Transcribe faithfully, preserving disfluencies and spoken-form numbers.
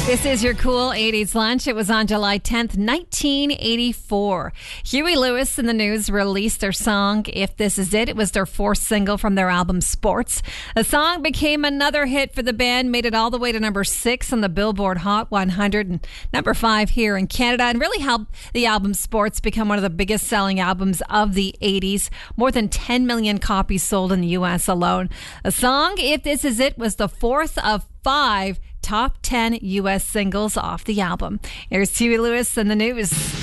This is your cool eighties lunch. It was on July tenth, nineteen eighty-four. Huey Lewis and the News released their song, If This Is It. It was their fourth single from their album, Sports. The song became another hit for the band, made it all the way to number six on the Billboard Hot one hundred and number five here in Canada, and really helped the album Sports become one of the biggest selling albums of the eighties. More than ten million copies sold in the U S alone. The song, If This Is It, was the fourth of five top ten U S singles off the album. Here's Huey Lewis and the News.